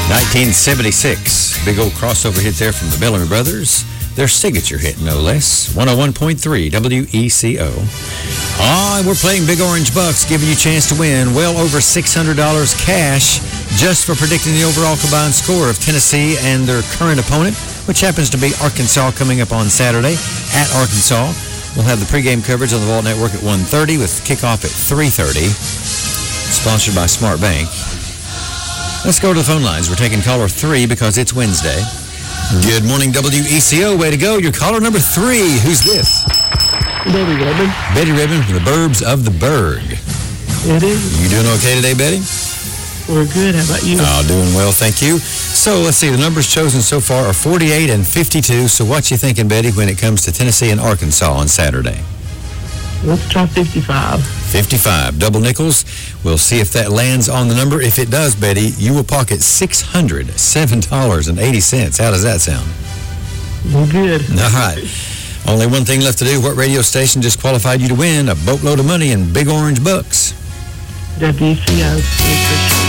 1976. Big old crossover hit there from the Bellamy Brothers. Their signature hit, no less. 101.3 WECO. And we're playing Big Orange Bucks, giving you a chance to win well over $600 cash just for predicting the overall combined score of Tennessee and their current opponent, which happens to be Arkansas, coming up on Saturday at Arkansas. We'll have the pregame coverage on the Vault Network at 1:30 with kickoff at 3:30. Sponsored by Smart Bank. Let's go to the phone lines. We're taking caller 3 because it's Wednesday. Good morning, WECO. Way to go. You're caller number 3. Who's this? Betty Ribbon. Betty Ribbon from the Burbs of the Berg. It is. You doing okay today, Betty? We're good. How about you? Oh, doing well, thank you. So let's see. The numbers chosen so far are 48 and 52. So what you thinking, Betty, when it comes to Tennessee and Arkansas on Saturday? Let's try 55. 55. Double nickels. We'll see if that lands on the number. If it does, Betty, you will pocket $607.80. How does that sound? We're good. All right. Only one thing left to do. What radio station just qualified you to win a boatload of money in Big Orange Bucks? WCO.